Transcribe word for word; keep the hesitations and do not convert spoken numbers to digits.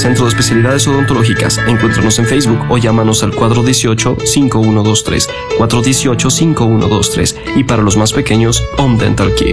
Centro de Especialidades Odontológicas. Encuéntranos en Facebook o llámanos al cuatro uno ocho, cinco uno dos tres, cuatro uno ocho, cinco uno dos tres. Y para los más pequeños, Home Dental Care.